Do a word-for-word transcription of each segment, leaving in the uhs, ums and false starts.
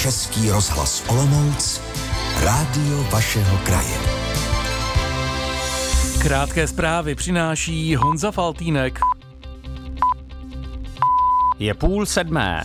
Český rozhlas Olomouc, rádio vašeho kraje. Krátké zprávy přináší Honza Faltýnek. Je půl sedmé.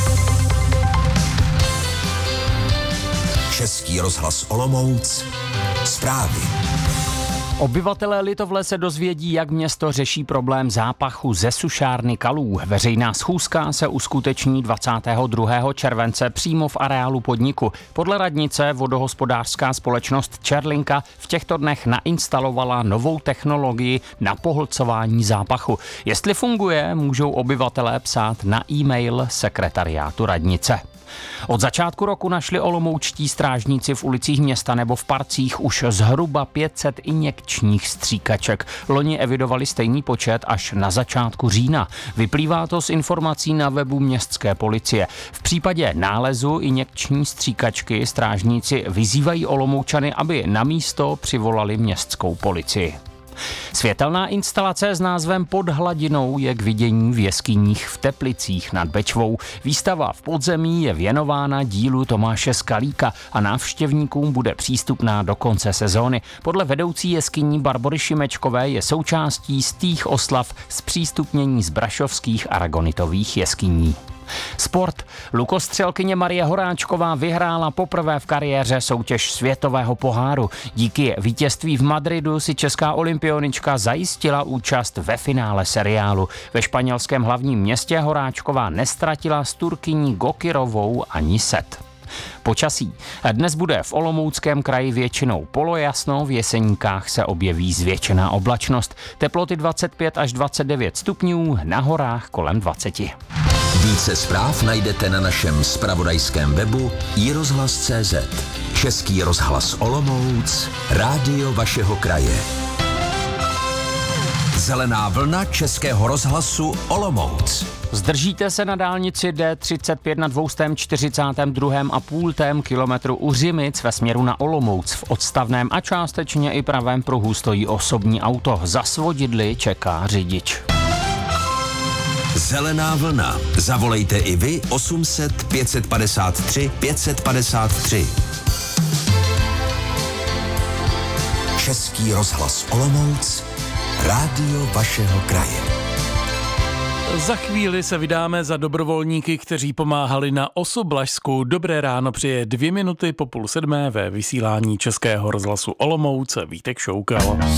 Český rozhlas Olomouc, zprávy. Obyvatelé Litovle se dozvědí, jak město řeší problém zápachu ze sušárny Kalů. Veřejná schůzka se uskuteční dvacátého druhého července přímo v areálu podniku. Podle radnice vodohospodářská společnost Čerlinka v těchto dnech nainstalovala novou technologii na pohlcování zápachu. Jestli funguje, můžou obyvatelé psát na e-mail sekretariátu radnice. Od začátku roku našli olomoučtí strážníci v ulicích města nebo v parcích už zhruba pět set injekčních stříkaček. Loni evidovali stejný počet až na začátku října. Vyplývá to z informací na webu městské policie. V případě nálezu injekční stříkačky strážníci vyzývají Olomoučany, aby na místo přivolali městskou policii. Světelná instalace s názvem Pod hladinou je k vidění v jeskyních v Teplicích nad Bečvou. Výstava v podzemí je věnována dílu Tomáše Skalíka a návštěvníkům bude přístupná do konce sezóny. Podle vedoucí jeskyní Barbory Šimečkové je součástí stých oslav zpřístupnění z brašovských aragonitových jeskyní. Sport. Lukostřelkyně Marie Horáčková vyhrála poprvé v kariéře soutěž světového poháru. Díky vítězství v Madridu si česká olympionička zajistila účast ve finále seriálu. Ve španělském hlavním městě Horáčková nestratila s Turkyní Gokirovou ani set. Počasí. Dnes bude v Olomouckém kraji většinou polojasno, v Jeseníkách se objeví zvětšená oblačnost. Teploty dvacet pět až dvacet devět stupňů, na horách kolem dvacet. Více zpráv najdete na našem zpravodajském webu i rozhlas tečka cé zet. Český rozhlas Olomouc, rádio vašeho kraje. Zelená vlna Českého rozhlasu Olomouc. Zdržíte se na dálnici D třicet pět na dvě stě čtyřicátém druhém a půl tém kilometru u Řimic ve směru na Olomouc. V odstavném a částečně i pravém pruhu stojí osobní auto. Za svodidly čeká řidič. Zelená vlna. Zavolejte i vy osm set pět set padesát tři pět set padesát tři. Český rozhlas Olomouc, rádio vašeho kraje. Za chvíli se vydáme za dobrovolníky, kteří pomáhali na osu Blažsku. Dobré ráno přeje dvě minuty po půl sedmé ve vysílání Českého rozhlasu Olomouc Vítek Šoukal.